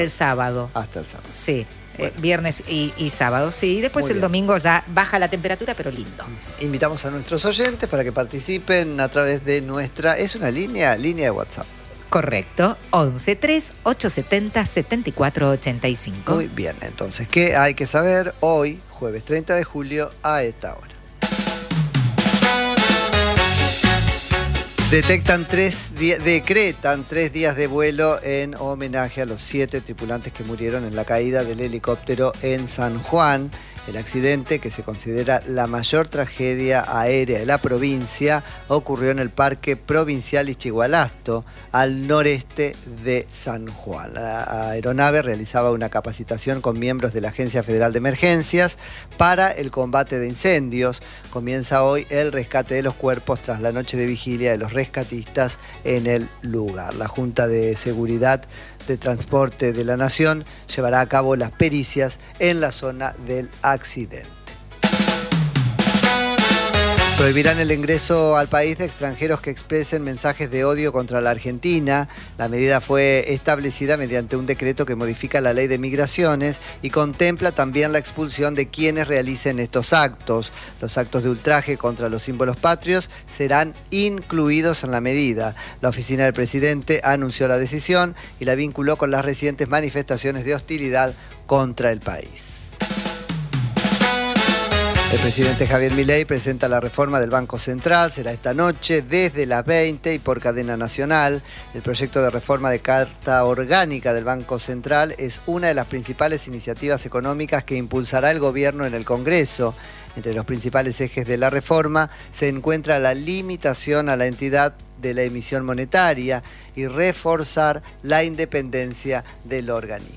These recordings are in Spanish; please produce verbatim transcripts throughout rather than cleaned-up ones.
El sábado. Hasta el sábado. Sí. Bueno. Eh, viernes y, y sábado, sí. Y después Muy el bien. domingo ya baja la temperatura, pero lindo. Invitamos a nuestros oyentes para que participen a través de nuestra... ¿Es una línea? Línea de WhatsApp. Correcto. once tres ocho setenta setenta y cuatro ochenta y cinco. Muy bien, entonces, ¿qué hay que saber hoy, jueves treinta de julio, a esta hora? Detectan tres días, decretan tres días de vuelo en homenaje a los siete tripulantes que murieron en la caída del helicóptero en San Juan. El accidente, que se considera la mayor tragedia aérea de la provincia, ocurrió en el Parque Provincial Ischigualasto, al noreste de San Juan. La aeronave realizaba una capacitación con miembros de la Agencia Federal de Emergencias para el combate de incendios. Comienza hoy el rescate de los cuerpos tras la noche de vigilia de los rescatistas en el lugar. La Junta de Seguridad de Transporte de la Nación llevará a cabo las pericias en la zona del accidente. Prohibirán el ingreso al país de extranjeros que expresen mensajes de odio contra la Argentina. La medida fue establecida mediante un decreto que modifica la ley de migraciones y contempla también la expulsión de quienes realicen estos actos. Los actos de ultraje contra los símbolos patrios serán incluidos en la medida. La oficina del presidente anunció la decisión y la vinculó con las recientes manifestaciones de hostilidad contra el país. El presidente Javier Milei presenta la reforma del Banco Central. Será esta noche desde las veinte y por cadena nacional. El proyecto de reforma de Carta Orgánica del Banco Central es una de las principales iniciativas económicas que impulsará el gobierno en el Congreso. Entre los principales ejes de la reforma se encuentra la limitación a la entidad de la emisión monetaria y reforzar la independencia del organismo.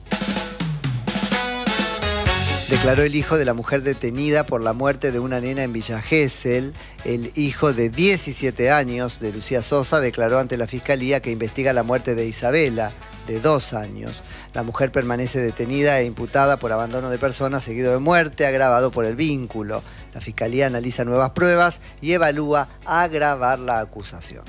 Declaró el hijo de la mujer detenida por la muerte de una nena en Villa Gesell. El hijo de diecisiete años de Lucía Sosa declaró ante la Fiscalía que investiga la muerte de Isabela, de dos años. La mujer permanece detenida e imputada por abandono de personas seguido de muerte, agravado por el vínculo. La Fiscalía analiza nuevas pruebas y evalúa agravar la acusación.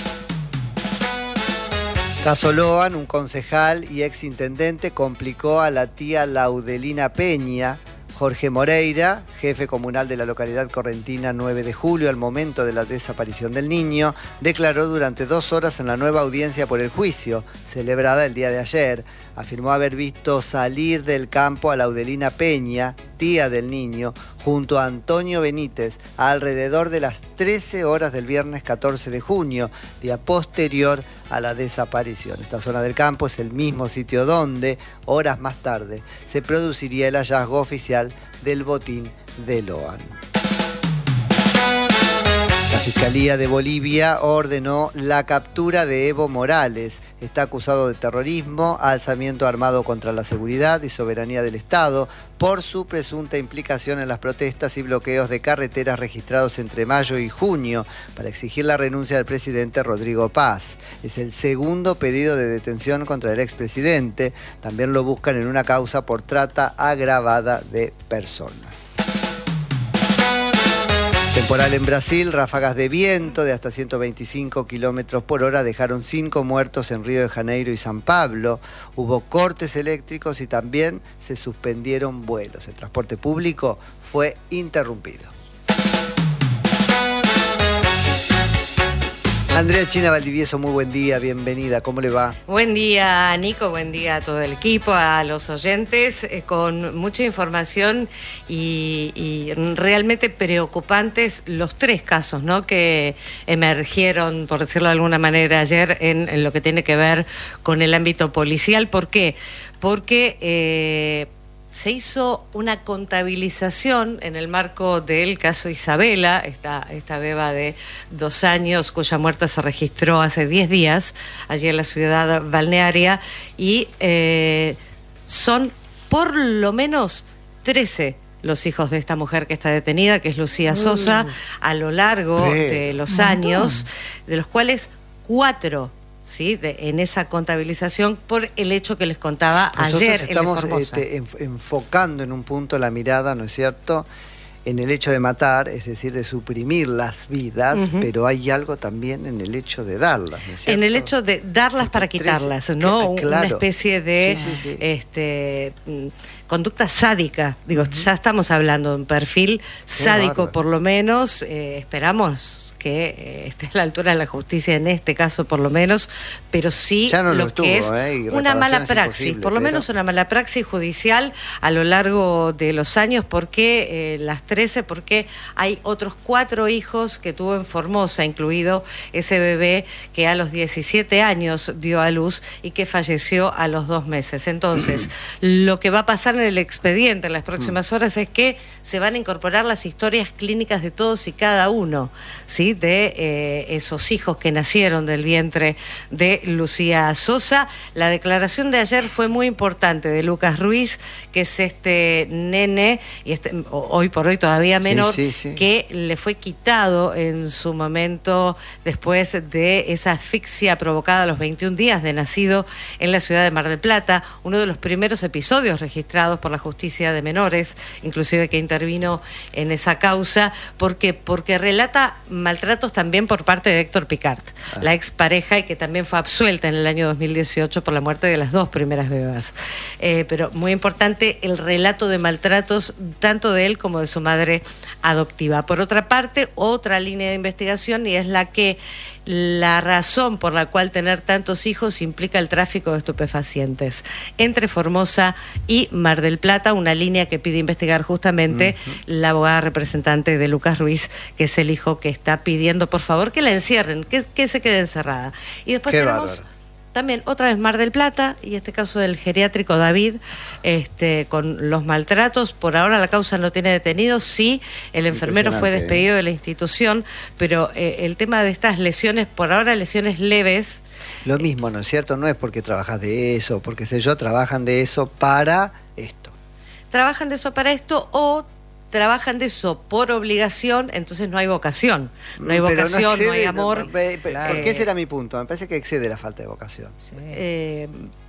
Caso Loan, un concejal y exintendente complicó a la tía Laudelina Peña. Jorge Moreira, jefe comunal de la localidad correntina nueve de julio, al momento de la desaparición del niño, declaró durante dos horas en la nueva audiencia por el juicio, celebrada el día de ayer. Afirmó haber visto salir del campo a Laudelina Peña, tía del niño, junto a Antonio Benítez, a alrededor de las trece horas del viernes catorce de junio, día posterior a la desaparición. Esta zona del campo es el mismo sitio donde, horas más tarde, se produciría el hallazgo oficial del botín de Loan. La Fiscalía de Bolivia ordenó la captura de Evo Morales. Está acusado de terrorismo, alzamiento armado contra la seguridad y soberanía del Estado por su presunta implicación en las protestas y bloqueos de carreteras registrados entre mayo y junio para exigir la renuncia del presidente Rodrigo Paz. Es el segundo pedido de detención contra el expresidente. También lo buscan en una causa por trata agravada de personas. Temporal en Brasil, ráfagas de viento de hasta ciento veinticinco kilómetros por hora dejaron cinco muertos en Río de Janeiro y San Pablo. Hubo cortes eléctricos y también se suspendieron vuelos. El transporte público fue interrumpido. Andrea China Valdivieso, muy buen día, bienvenida, ¿cómo le va? Buen día, Nico, buen día a todo el equipo, a los oyentes, eh, con mucha información y, y realmente preocupantes los tres casos, ¿no?, que emergieron, por decirlo de alguna manera, ayer en, en lo que tiene que ver con el ámbito policial. ¿Por qué? Porque eh, se hizo una contabilización en el marco del caso Isabela, esta, esta beba de dos años cuya muerte se registró hace diez días allí en la ciudad balnearia, y eh, son por lo menos trece los hijos de esta mujer que está detenida, que es Lucía Sosa, mm. a lo largo sí. de los años, de los cuales cuatro... ¿sí?, de, en esa contabilización por el hecho que les contaba Nosotros ayer estamos en Formosa. Este, enf enfocando en un punto la mirada, ¿no es cierto?, en el hecho de matar, es decir, de suprimir las vidas, Uh-huh. pero hay algo también en el hecho de darlas, ¿no es cierto? En el hecho de darlas Porque para tres- quitarlas, ¿no? que- claro. Una especie de Sí, sí, sí. este mm, conducta sádica. Digo, ya estamos hablando de un perfil sádico, bárbaro. por lo menos. Eh, esperamos que eh, esté a la altura de la justicia en este caso, por lo menos, pero sí Ya no lo lo que estuvo, es ¿eh? Y una reparación mala es praxis, imposible, por lo pero- menos una mala praxis judicial a lo largo de los años. ¿Por qué eh, las trece? Porque hay otros cuatro hijos que tuvo en Formosa, incluido ese bebé que a los diecisiete años dio a luz y que falleció a los dos meses. Entonces, lo que va a pasar en el expediente en las próximas horas es que se van a incorporar las historias clínicas de todos y cada uno, ¿sí? De eh, esos hijos que nacieron del vientre de Lucía Sosa. La declaración de ayer fue muy importante de Lucas Ruiz, que es este nene, y este, hoy por hoy todavía menor, Sí, sí, sí. que le fue quitado en su momento después de esa asfixia provocada a los veintiún días de nacido en la ciudad de Mar del Plata, uno de los primeros episodios registrados por la justicia de menores, inclusive que intervino en esa causa. ¿Por qué? Porque relata maltratos también por parte de Héctor Picard, Ah. la expareja, y que también fue absuelta en el año dos mil dieciocho por la muerte de las dos primeras bebés. Eh, pero muy importante el relato de maltratos tanto de él como de su madre adoptiva. Por otra parte, otra línea de investigación, y es la que la razón por la cual tener tantos hijos implica el tráfico de estupefacientes entre Formosa y Mar del Plata, una línea que pide investigar justamente uh-huh. la abogada representante de Lucas Ruiz, que es el hijo que está pidiendo por favor que la encierren, que, que se quede encerrada. Y después Qué tenemos bárbaro. También otra vez Mar del Plata, y este caso del geriátrico David, este, con los maltratos. Por ahora la causa no tiene detenidos, sí, el enfermero fue despedido de la institución, pero eh, el tema de estas lesiones, por ahora lesiones leves. Lo mismo, ¿no es cierto? No es porque trabajas de eso, porque sé yo, trabajan de eso para esto. Trabajan de eso para esto o trabajan de eso por obligación, entonces no hay vocación. No hay Pero vocación, no, excede, no hay amor. No, pe, pe, Claro. Porque ese era mi punto. Me parece que excede la falta de vocación. Sí. Eh,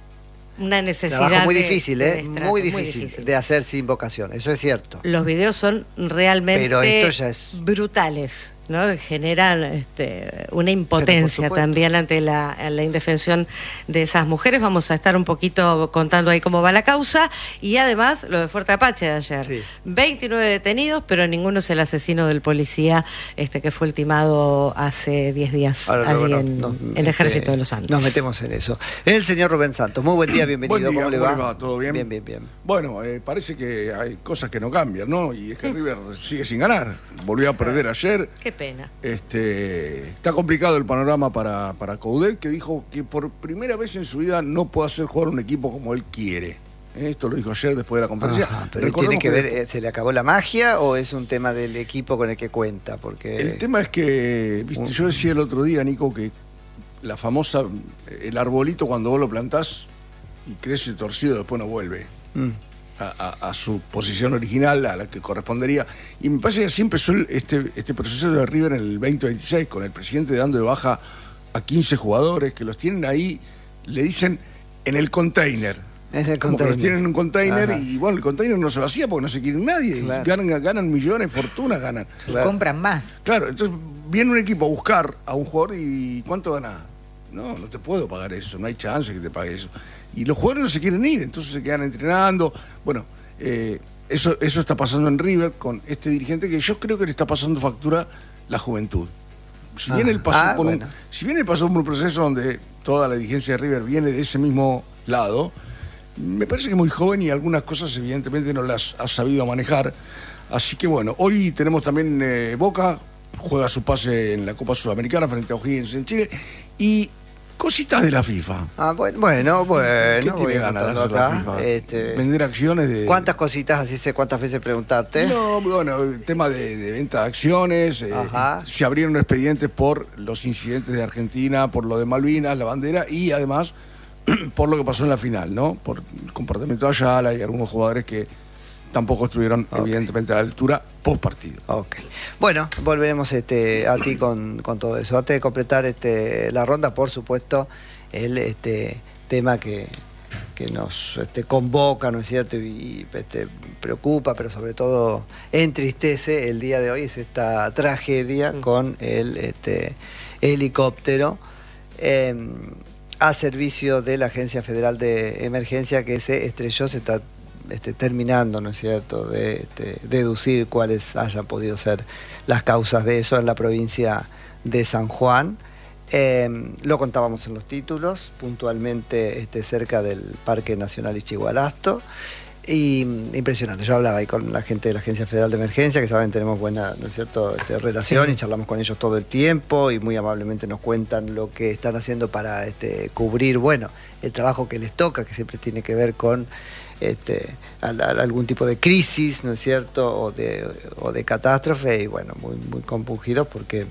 una necesidad. Trabajo muy de, difícil, de ¿eh? destrato, Muy difícil, muy difícil de hacer sin vocación. Eso es cierto. Los videos son realmente Pero esto ya es... brutales, ¿no? Generan este, una impotencia también ante la, la indefensión de esas mujeres. Vamos a estar un poquito contando ahí cómo va la causa, y además lo de Fuerte Apache de ayer. Sí. veintinueve detenidos, pero ninguno es el asesino del policía este que fue ultimado hace diez días Ahora, allí bueno, en, nos, en el Ejército este, de los Andes. Nos metemos en eso. El señor Rubén Santos, muy buen día, bienvenido. Buen día, ¿Cómo, le, ¿cómo va? le va? ¿Todo bien? Bien, bien, bien. Bueno, eh, parece que hay cosas que no cambian, ¿no? Y es que River sigue sin ganar. Volvió a perder ayer. Qué pena. Este, está complicado el panorama para, para Coudet, que dijo que por primera vez en su vida no puede hacer jugar un equipo como él quiere. Esto lo dijo ayer después de la conferencia. Ajá, pero tiene que, que ver, ¿se le acabó la magia o es un tema del equipo con el que cuenta? Porque el tema es que, viste, yo decía el otro día, Nico, que la famosa, el arbolito cuando vos lo plantás y crece torcido, después no vuelve. Mm. A, a, a su posición original, a la que correspondería. Y me parece que así empezó el, este, este proceso de River en el veinte veintiséis, con el presidente dando de baja a quince jugadores que los tienen ahí, le dicen en el container. Es el como container. que los tienen en un container. Ajá. Y bueno, el container no se vacía porque no se quiere nadie. Claro. Ganan, ganan millones, fortunas ganan. Y claro. compran más. Claro, entonces viene un equipo a buscar a un jugador y ¿cuánto gana? No, no te puedo pagar eso, no hay chance que te pague eso. Y los jugadores no se quieren ir, entonces se quedan entrenando. Bueno, eh, eso, eso está pasando en River con este dirigente que yo creo que le está pasando factura la juventud. Si bien, ah, él pasó ah, por bueno. un, si bien él pasó por un proceso donde toda la dirigencia de River viene de ese mismo lado, me parece que es muy joven y algunas cosas evidentemente no las ha sabido manejar. Así que bueno, hoy tenemos también eh, Boca, juega su pase en la Copa Sudamericana frente a O'Higgins en Chile, y cositas de la FIFA. Ah, bueno, bueno, bueno. ¿Qué tiene ganas de hacer acá, la FIFA? este... Vender acciones de... ¿Cuántas cositas, así sé cuántas veces preguntarte? No, bueno, el tema de, de venta de acciones, eh, se abrieron expedientes por los incidentes de Argentina, por lo de Malvinas, la bandera, y además por lo que pasó en la final, ¿no? Por el comportamiento de Ayala y algunos jugadores que tampoco estuvieron okay. evidentemente a la altura post partido. Ok. Bueno, volveremos este, a ti con, con todo eso. Antes de completar este, la ronda, por supuesto, el este, tema que, que nos este, convoca, ¿no es cierto? Y este, preocupa, pero sobre todo entristece el día de hoy, es esta tragedia mm. con el este, helicóptero eh, a servicio de la Agencia Federal de Emergencia que se estrelló. Se está este, terminando, ¿no es cierto?, de este, deducir cuáles hayan podido ser las causas de eso en la provincia de San Juan. Eh, lo contábamos en los títulos, puntualmente este, cerca del Parque Nacional Ischigualasto. Y impresionante, yo hablaba ahí con la gente de la Agencia Federal de Emergencia, que saben, tenemos buena, ¿no es cierto?, este, relación, sí. Y charlamos con ellos todo el tiempo y muy amablemente nos cuentan lo que están haciendo para este, cubrir, bueno, el trabajo que les toca, que siempre tiene que ver con este, a, a, algún tipo de crisis, ¿no es cierto?, o de, o de catástrofe, y bueno, muy, muy compungidos porque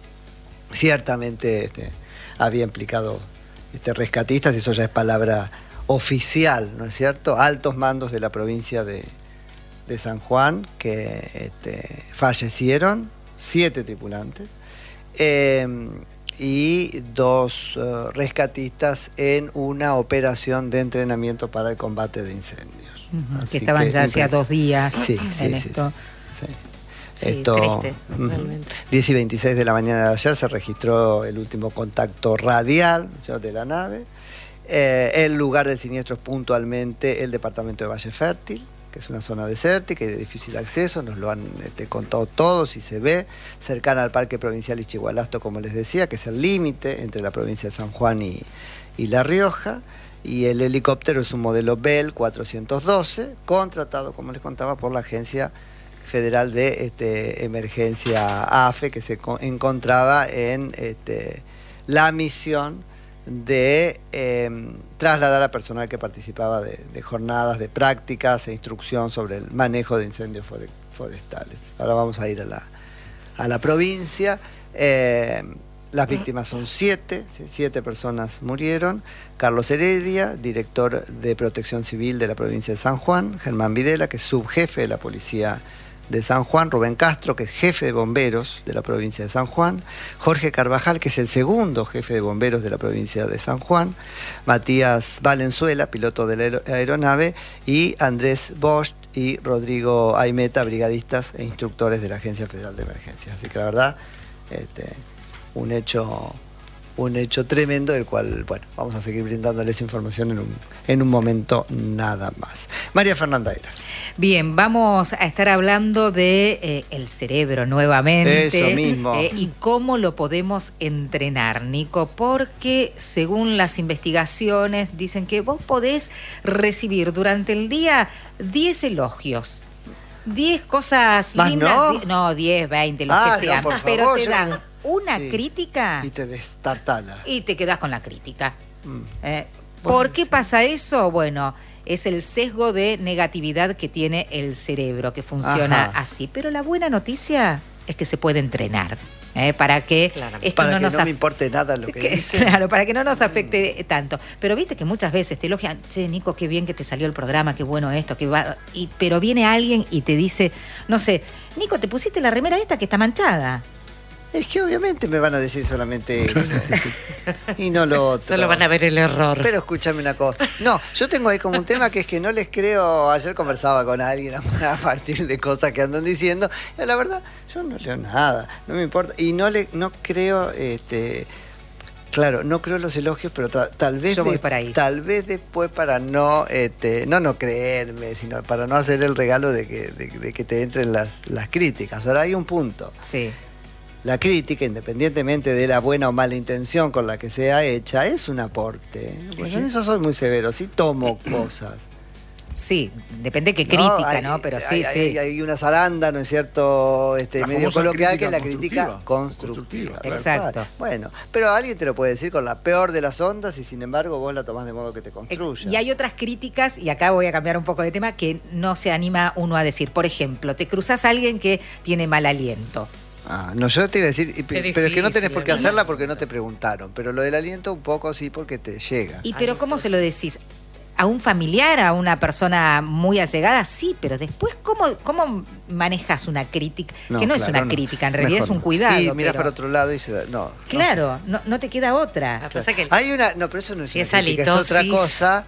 ciertamente este, había implicado este, rescatistas, y eso ya es palabra oficial, ¿no es cierto? Altos mandos de la provincia de, de San Juan que este, fallecieron, siete tripulantes, eh, y dos uh, rescatistas en una operación de entrenamiento para el combate de incendios. Uh-huh, que estaban que, ya hacía dos días sí, en sí, esto. Sí, sí. Sí, Esto, triste, realmente. diez y veintiséis de la mañana de ayer se registró el último contacto radial, ¿sí?, de la nave. Eh, el lugar del siniestro es puntualmente el departamento de Valle Fértil, que es una zona desértica y de difícil acceso, nos lo han este, contado todos y se ve, cercana al Parque Provincial Ischigualasto, como les decía, que es el límite entre la provincia de San Juan y, y La Rioja. Y el helicóptero es un modelo Bell cuatrocientos doce, contratado, como les contaba, por la Agencia Federal de este, Emergencia A F E, que se encontraba en este, la misión de eh, trasladar a personal que participaba de, de jornadas de prácticas e instrucción sobre el manejo de incendios forestales. Ahora vamos a ir a la, a la provincia. Eh, las víctimas son siete, siete personas murieron. Carlos Heredia, director de Protección Civil de la provincia de San Juan; Germán Videla, que es subjefe de la policía de San Juan; Rubén Castro, que es jefe de bomberos de la provincia de San Juan; Jorge Carvajal, que es el segundo jefe de bomberos de la provincia de San Juan; Matías Valenzuela, piloto de la aeronave; y Andrés Bosch y Rodrigo Aimeta, brigadistas e instructores de la Agencia Federal de Emergencia. Así que la verdad, este, un hecho un hecho tremendo, del cual, bueno, vamos a seguir brindándoles información en un, en un momento nada más. María Fernanda Eras. Bien, vamos a estar hablando de eh, el cerebro nuevamente. Eso mismo. Eh, y cómo lo podemos entrenar, Nico, porque según las investigaciones dicen que vos podés recibir durante el día diez elogios. diez cosas ¿Más lindas. no? Die, no, diez, veinte, lo ah, que sea. No, por favor, pero te yo... dan una sí. crítica. Y te destartala. Y te quedás con la crítica. Mm. Eh, ¿Por qué pasa eso? Bueno, es el sesgo de negatividad que tiene el cerebro, que funciona Ajá. así. Pero la buena noticia es que se puede entrenar. ¿eh? Para que, es para no, que nos no me importe nada lo que, que dice. Claro, para que no nos afecte mm. tanto. Pero viste que muchas veces te elogian, che, Nico, qué bien que te salió el programa, qué bueno esto, que va... y, pero viene alguien y te dice, no sé, Nico, te pusiste la remera esta que está manchada. Es que obviamente me van a decir solamente eso. Y no lo otro. Solo van a ver el error. Pero escúchame una cosa. No, yo tengo ahí como un tema que es que no les creo. Ayer conversaba con alguien a partir de cosas que andan diciendo. Y la verdad, yo no leo nada. No me importa. Y no le no creo, este. Claro, no creo los elogios, pero tra- tal vez yo voy de, para ahí. Tal vez después para no, este, no no creerme, sino para no hacer el regalo de que, de, de que te entren las, las críticas. Ahora hay un punto. Sí. La crítica, independientemente de la buena o mala intención con la que sea hecha, es un aporte. Pues sí. En eso soy muy severo, sí tomo cosas. Sí, depende de qué crítica, ¿no? Hay, ¿no? Pero sí, hay, sí. Hay, hay una zaranda, ¿no es cierto? Este, la medio coloquial que es la constructiva. crítica constructiva. constructiva Exacto. Claro. Bueno, pero alguien te lo puede decir con la peor de las ondas y sin embargo vos la tomás de modo que te construya. Y hay otras críticas, y acá voy a cambiar un poco de tema, que no se anima uno a decir. Por ejemplo, te cruzás a alguien que tiene mal aliento. Ah, no, yo te iba a decir, Qué pero difícil, es que no tenés por qué ¿no? hacerla porque no te preguntaron. Pero lo del aliento un poco sí porque te llega. ¿Y pero cómo se lo decís? ¿A un familiar, a una persona muy allegada? Sí, pero después, ¿cómo, cómo manejas una crítica? No, que no claro, es una no. crítica, en realidad Mejor es un cuidado. Y mirás pero... para otro lado y se da, no. Claro, no, sé. no, no te queda otra. La pasa que Hay una, no, pero eso no es si una es crítica, halitosis, es otra cosa.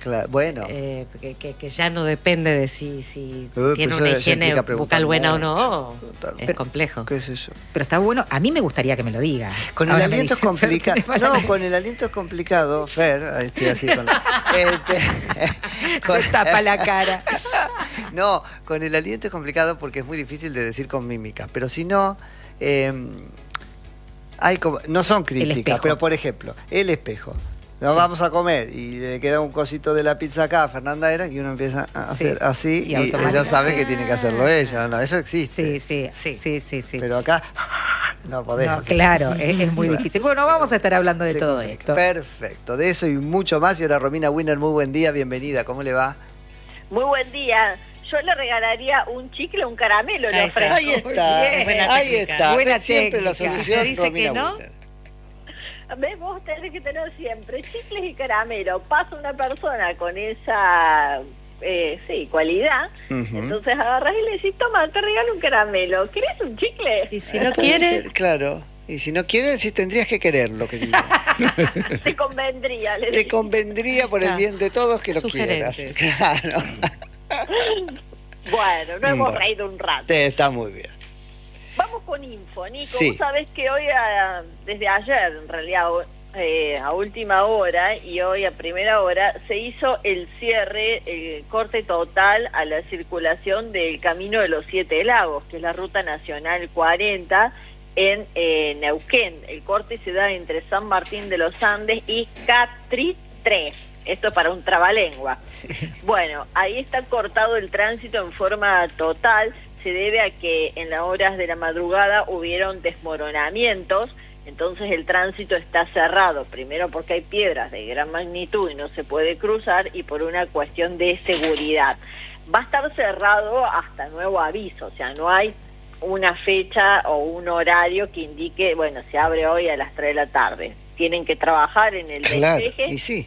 Claro, bueno. Eh, que, que, que ya no depende de si, si Uy, tiene pues una eso higiene implica preguntar bucal buena mucho. o no. Totalmente. Es complejo. ¿Qué sé yo? Pero está bueno, a mí me gustaría que me lo diga. Con el Ahora me aliento es dice, complicado. Fer, tiene mala- No, con el aliento es complicado, Fer. Ahí estoy así con este, Se tapa la cara. No, con el aliento es complicado porque es muy difícil de decir con mímica. Pero si no, eh, hay como, no son críticas, espejo. pero por ejemplo, el espejo. Nos Sí. vamos a comer y le queda un cosito de la pizza acá a Fernanda Era y uno empieza a Sí. hacer así Y y, ella automáticamente. sabe que tiene que hacerlo ella. No, eso existe. Sí, sí, Sí. sí, sí, sí. Pero acá no podés. No, hacer. claro, es, es muy difícil. Bueno, vamos a estar hablando de Se todo complica. esto. Perfecto, de eso y mucho más. Y ahora Romina Winner, muy buen día, bienvenida, ¿cómo le va? Muy buen día. Yo le regalaría un chicle, un caramelo, le Ahí está. ofrezco. Ahí está, bien. Buena ahí técnica. está. Buena Siempre la técnica. solución Si te dice Romina que no, Winner. ¿Ves? Vos tenés que tener siempre chicles y caramelo. Pasa una persona con esa eh, sí, cualidad, Ujú. entonces agarras y le decís, toma, te regalo un caramelo. ¿Querés un chicle? y si no Ah, puede quiere, ser, claro. Y si no quiere, sí tendrías que quererlo, querido. Te convendría, le Te decís. convendría por el Claro. bien de todos que lo quieras. Sugerente. Claro. Bueno, no hemos Bueno. reído un rato. Sí, está muy bien. Vamos con info, Nico. Sí. Vos sabés que hoy, a- desde ayer, en realidad, eh, a última hora y hoy a primera hora, se hizo el cierre, el corte total a la circulación del Camino de los Siete Lagos, que es la Ruta Nacional cuarenta en eh, Neuquén. El corte se da entre San Martín de los Andes y Catri tres. Esto es para un trabalengua. Bueno, ahí está cortado el tránsito en forma total. Se debe a que en las horas de la madrugada hubieron desmoronamientos, entonces el tránsito está cerrado, primero porque hay piedras de gran magnitud y no se puede cruzar, y por una cuestión de seguridad. Va a estar cerrado hasta nuevo aviso, o sea, no hay una fecha o un horario que indique, bueno, se abre hoy a las tres de la tarde. Tienen que trabajar en el Claro, despeje. y sí.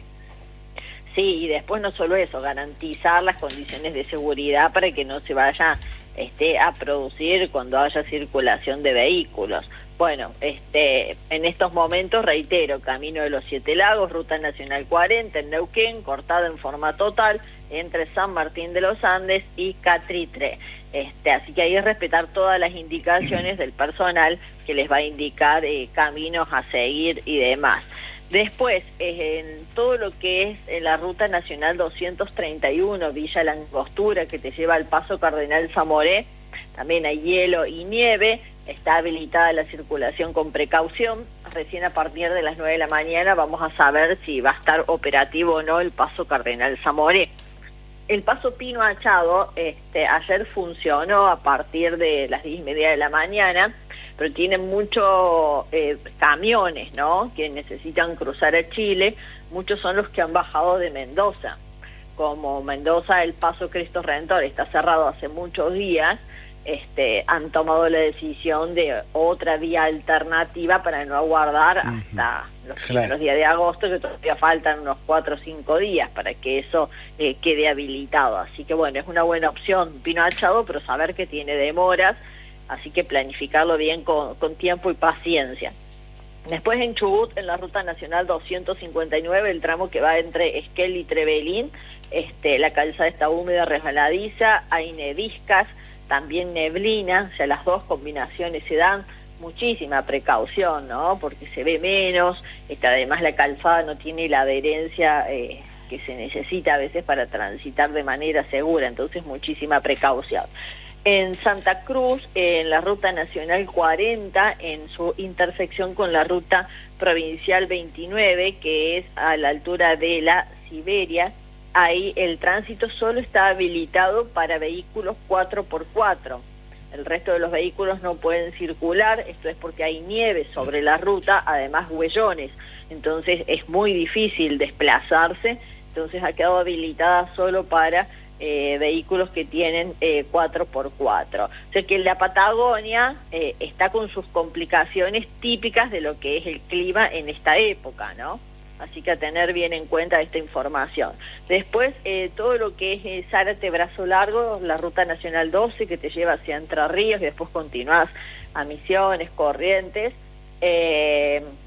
Sí, y después no solo eso, garantizar las condiciones de seguridad para que no se vaya este, a producir cuando haya circulación de vehículos. Bueno, este, en estos momentos, reitero, Camino de los Siete Lagos, Ruta Nacional cuarenta en Neuquén, cortada en forma total entre San Martín de los Andes y Catritre. Este, así que ahí es respetar todas las indicaciones del personal que les va a indicar eh, caminos a seguir y demás. Después, eh, en todo lo que es en la Ruta Nacional doscientos treinta y uno, Villa La Angostura, que te lleva al Paso Cardenal Zamoré, también hay hielo y nieve, está habilitada la circulación con precaución. Recién a partir de las nueve de la mañana vamos a saber si va a estar operativo o no el Paso Cardenal Zamoré. El Paso Pino Achado, este, ayer funcionó a partir de las diez y media de la mañana, pero tienen muchos eh, camiones, ¿no?, que necesitan cruzar a Chile. Muchos son los que han bajado de Mendoza. Como Mendoza, el Paso Cristo Redentor está cerrado hace muchos días, este, han tomado la decisión de otra vía alternativa para no aguardar Uh-huh. hasta los Claro. primeros días de agosto, que todavía faltan unos cuatro o cinco días para que eso eh, quede habilitado. Así que bueno, es una buena opción Pino Achado, pero saber que tiene demoras, así que planificarlo bien con, con tiempo y paciencia. Después en Chubut, en la Ruta Nacional doscientos cincuenta y nueve, el tramo que va entre Esquel y Trevelín, este, la calzada está húmeda, resbaladiza, hay neviscas, también neblina, o sea, las dos combinaciones se dan. Muchísima precaución, ¿no?, porque se ve menos, este, además la calzada no tiene la adherencia eh, que se necesita a veces para transitar de manera segura, entonces muchísima precaución. En Santa Cruz, en la Ruta Nacional cuarenta, en su intersección con la Ruta Provincial veintinueve, que es a la altura de la Siberia, ahí el tránsito solo está habilitado para vehículos cuatro por cuatro. El resto de los vehículos no pueden circular, esto es porque hay nieve sobre la ruta, además huellones, entonces es muy difícil desplazarse, entonces ha quedado habilitada solo para eh, vehículos que tienen eh, cuatro por cuatro. O sea que la Patagonia eh, está con sus complicaciones típicas de lo que es el clima en esta época, ¿no? Así que a tener bien en cuenta esta información. Después, eh, todo lo que es eh, Zárate, Brazo Largo, la Ruta Nacional doce, que te lleva hacia Entre Ríos y después continúas a Misiones, Corrientes. Eh,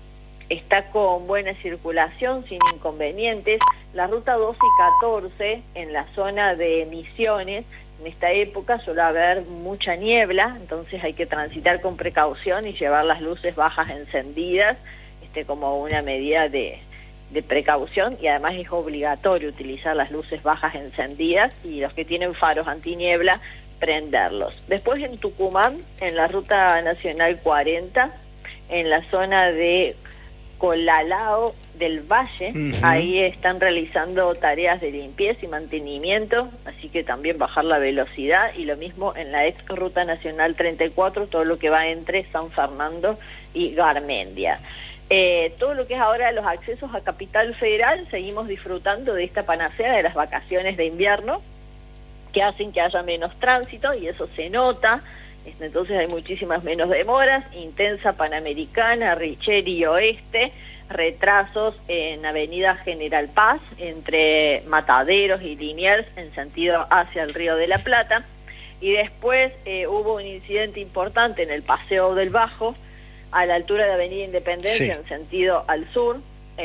está con buena circulación, sin inconvenientes. La ruta doce y catorce en la zona de Misiones, en esta época suele haber mucha niebla, entonces hay que transitar con precaución y llevar las luces bajas encendidas, este, como una medida de, de precaución, y además es obligatorio utilizar las luces bajas encendidas y los que tienen faros antiniebla, prenderlos. Después en Tucumán, en la ruta nacional cuarenta, en la zona de Colalao del Valle, uh-huh. ahí están realizando tareas de limpieza y mantenimiento, así que también bajar la velocidad, y lo mismo en la ex ruta nacional treinta y cuatro, todo lo que va entre San Fernando y Garmendia. Eh, todo lo que es ahora los accesos a Capital Federal, seguimos disfrutando de esta panacea de las vacaciones de invierno, que hacen que haya menos tránsito, y eso se nota. Entonces hay muchísimas menos demoras. Intensa Panamericana, Richeri Oeste, retrasos en Avenida General Paz, entre Mataderos y Liniers, en sentido hacia el Río de la Plata. Y después eh, hubo un incidente importante en el Paseo del Bajo, a la altura de Avenida Independencia, sí. en sentido al sur.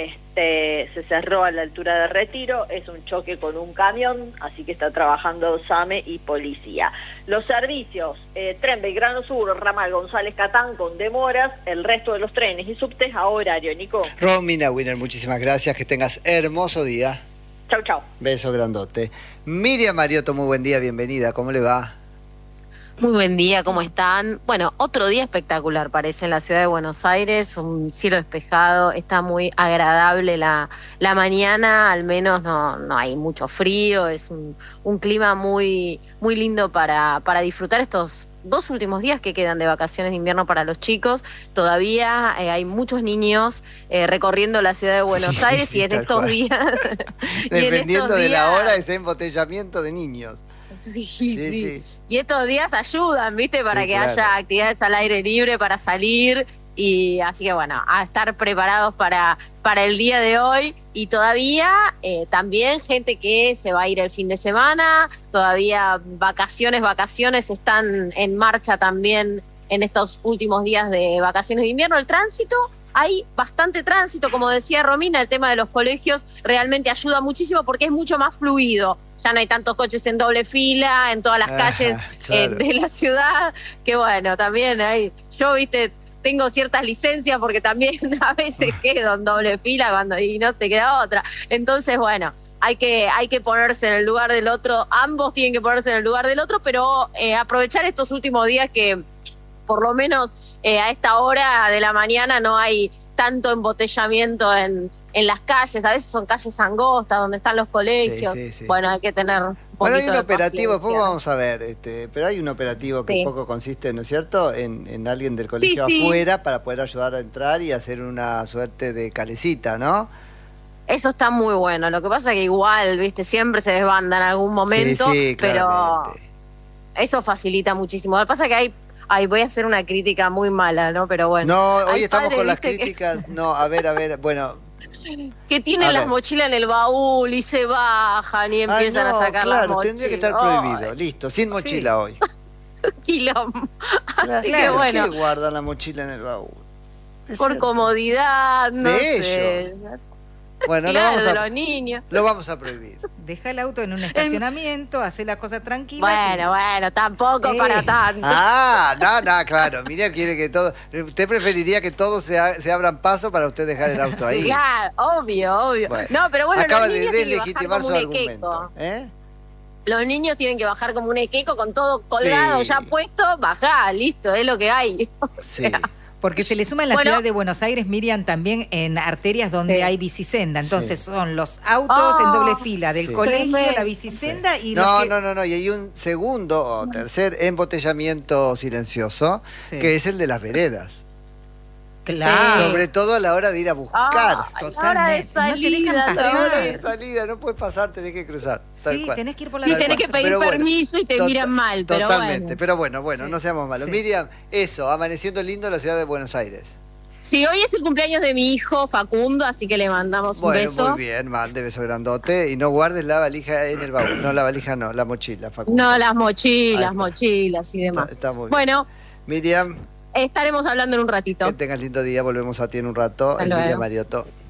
Este, se cerró a la altura de Retiro, es un choque con un camión, así que está trabajando SAME y policía. Los servicios, eh, tren Belgrano Sur, ramal González Catán con demoras, el resto de los trenes y subtes a horario, Nico. Romina Winner, muchísimas gracias, que tengas hermoso día. Chau, chau. Beso grandote. Miriam Mariotto, muy buen día, bienvenida, ¿cómo le va? Muy buen día, ¿cómo están? Bueno, otro día espectacular parece en la ciudad de Buenos Aires, un cielo despejado, está muy agradable la, la mañana, al menos no, no hay mucho frío, es un, un clima muy, muy lindo para, para disfrutar estos dos últimos días que quedan de vacaciones de invierno para los chicos. Todavía eh, hay muchos niños eh, recorriendo la ciudad de Buenos sí, Aires sí, sí, y en estos cual. días... Dependiendo en estos de días, la hora, ese embotellamiento de niños. Sí, sí, sí, sí. Y estos días ayudan, ¿viste? Para sí, que claro. haya actividades al aire libre, para salir. Y así que bueno, a estar preparados para, para el día de hoy. Y todavía eh, también gente que se va a ir el fin de semana. Todavía vacaciones, vacaciones están en marcha también en estos últimos días de vacaciones de invierno. El tránsito, hay bastante tránsito, como decía Romina, el tema de los colegios realmente ayuda muchísimo porque es mucho más fluido. Ya no hay tantos coches en doble fila en todas las Ajá, calles claro. eh, de la ciudad, que bueno, también hay, yo viste, tengo ciertas licencias porque también a veces quedo en doble fila cuando y no te queda otra. Entonces, bueno, hay que, hay que ponerse en el lugar del otro, ambos tienen que ponerse en el lugar del otro, pero eh, aprovechar estos últimos días que por lo menos eh, a esta hora de la mañana no hay tanto embotellamiento en, en las calles, a veces son calles angostas donde están los colegios, sí, sí, sí. Bueno, hay que tener un poquito Bueno, hay un de operativo, después paciencia. vamos a ver, este, pero hay un operativo que Sí. un poco consiste, ¿no es cierto?, en, en alguien del colegio Sí, sí. afuera para poder ayudar a entrar y hacer una suerte de calecita, ¿no? Eso está muy bueno, lo que pasa es que igual, viste, siempre se desbanda en algún momento, sí, sí, pero claramente. Eso facilita muchísimo. Lo que pasa es que hay Ay, voy a hacer una crítica muy mala, ¿no? Pero bueno. No, hoy hay estamos padres, con las ¿viste? críticas. Que... No, a ver, a ver, bueno. Que tienen a las ver. mochilas en el baúl y se bajan y empiezan Ay, no, a sacar claro, las mochilas. tendría que estar prohibido. Ay, Listo, sin mochila hoy. quilombo. Así Claro, que bueno. ¿por qué guardan la mochila en el baúl? Es Por cierto. comodidad, no De sé. ellos. Bueno, lo Claro, vamos, de a, los niños. lo vamos a prohibir. Deja el auto en un estacionamiento, hace la cosa tranquila. Bueno, bueno, tampoco Eh. para tanto. Ah, no, no, claro. Miriam quiere que todo. Usted preferiría que todos se, ha- se abran paso para usted dejar el auto ahí. Claro, obvio, obvio. Bueno, no, pero bueno, acaba los de niños tienen que bajar deslegitimar como su un argumento. equeco. ¿Eh? Los niños tienen que bajar como un equeco con todo colgado, Sí. ya puesto, bajá, listo, es lo que hay. O Sí. sea, Porque se le suma en la Bueno. ciudad de Buenos Aires, Miriam, también en arterias donde Sí. hay bicisenda. Entonces Sí. son los autos en Oh, doble fila del sí. colegio, Tremendo. la bicisenda y No, los que... no, no, no. Y hay un segundo o tercer embotellamiento silencioso, Sí. que es el de las veredas. Claro. Sí. Sobre todo a la hora de ir a buscar. ah, a la hora de Totalmente. No te dejan salida. A la pasar. hora también. de salida, no puedes pasar, tenés que cruzar. tal Sí, cual. tenés que ir por la Y Tal tenés cual. que pedir Pero bueno, permiso y te tota- miran mal, pero Totalmente, bueno. pero bueno, bueno, Sí. no seamos malos. Sí. Miriam, eso, amaneciendo lindo la ciudad de Buenos Aires. Sí, hoy es el cumpleaños de mi hijo Facundo, así que le mandamos Bueno, un beso. muy bien, mande beso grandote. Y no guardes la valija en el baúl. No, la valija no, la mochila, Facundo. No, las Ahí mochilas, está. mochilas y demás. Está- está muy bien. Bueno, Miriam, estaremos hablando en un ratito. Que tengas lindo día, volvemos a ti en un rato. Hasta Emilia luego. Mariotto.